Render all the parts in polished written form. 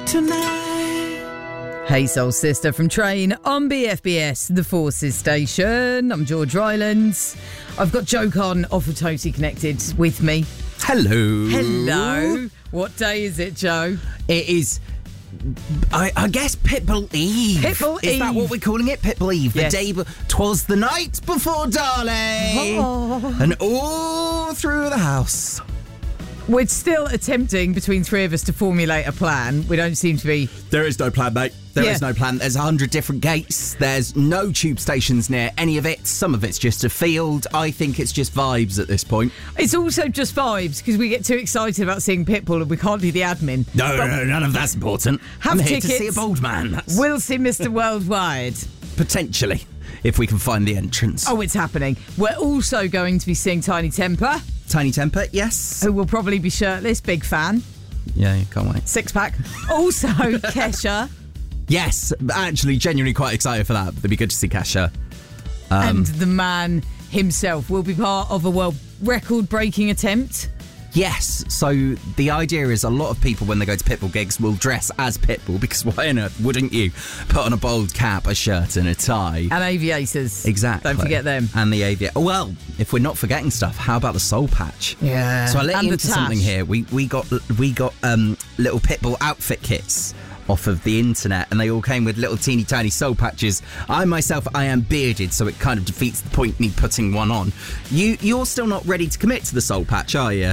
tonight. Hey Soul Sister from Train on BFBS, the Forces Station. I'm George Rylands. I've got Joe Con off of Totally Connected with me. Hello. Hello. What day is it, Joe? It is, I guess, Pitbull Eve. Pitbull Is Eve. that what we're calling it? Pitbull Eve. Yes. The day, 'twas the night before Darley. Oh. And all through the house. We're still attempting between three of us to formulate a plan. We don't seem to be. There is no plan, mate. There is no plan. There's 100 different gates. There's no tube stations near any of it. Some of it's just a field. I think it's just vibes at this point. It's also just vibes because we get too excited about seeing Pitbull and we can't do the admin. No, none of that's important. Have I'm here tickets. to see a bold man. That's We'll see Mr. Worldwide. potentially, if we can find the entrance. Oh, it's happening. We're also going to be seeing Tiny Temper, Tiny Temper, yes. who will probably be shirtless. Big fan. Yeah, can't wait. Six pack. Also, Kesha. Yes, actually, genuinely quite excited for that. It'd be good to see Kesha. And the man himself will be part of a world record-breaking attempt. Yes, so the idea is a lot of people when they go to Pitbull gigs will dress as Pitbull because why on earth wouldn't you put on a bold cap, a shirt and a tie? And aviators. Exactly. Don't forget them. And the aviator. Well, if we're not forgetting stuff, how about the soul patch? Yeah. So I let And you the into tash. something here. We got little Pitbull outfit kits off of the internet, and they all came with little teeny tiny soul patches. I am bearded, so it kind of defeats the point me putting one on. You're still not ready to commit to the soul patch, are you?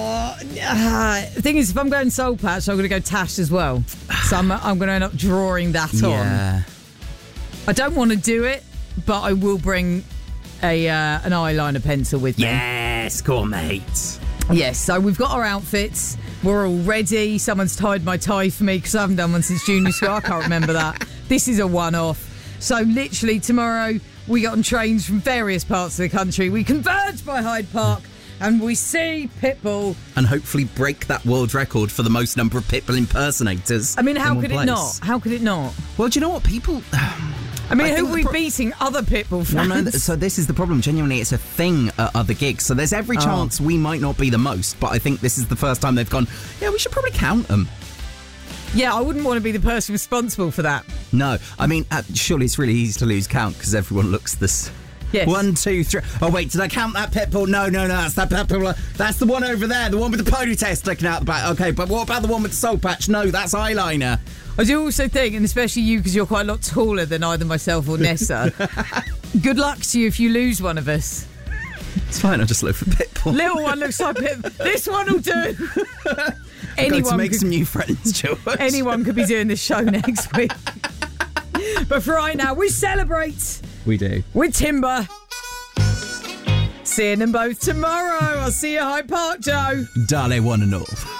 The thing is, if I'm going soul patch, I'm going to go tash as well. So I'm going to end up drawing that on. Yeah. I don't want to do it, but I will bring an eyeliner pencil with me. Yes, go on, mate. Yes, so we've got our outfits. We're all ready. Someone's tied my tie for me because I haven't done one since junior school. I can't remember that. This is a one-off. So literally tomorrow we get on trains from various parts of the country. We converge by Hyde Park and we see Pitbull. And hopefully break that world record for the most number of Pitbull impersonators. I mean, how in one could it place. not? How could it not? Well, do you know what? People... I mean, I who think are we beating? Other Pitbull fans? Well, no, so this is the problem. Genuinely, it's a thing at other gigs. So there's every chance we might not be the most, but I think this is the first time they've gone, yeah, we should probably count them. Yeah, I wouldn't want to be the person responsible for that. No, I mean, surely it's really easy to lose count because everyone looks this. Yes. 1, 2, 3. Oh, wait, did I count that Pitbull? No, that's that Pitbull. That's the one over there, the one with the ponytail sticking out the back. Okay, but what about the one with the soul patch? No, that's eyeliner. I do also think, and especially you because you're quite a lot taller than either myself or Nessa, good luck to you if you lose one of us. It's fine, I'll just look for Pitbull. Little one looks like Pitbull. This one will do. Got to make some new friends, George. Anyone could be doing this show next week. But for right now, we celebrate. We do. With Timber. Seeing them both tomorrow. I'll see you at Hyde Park, Joe. Dale one and all.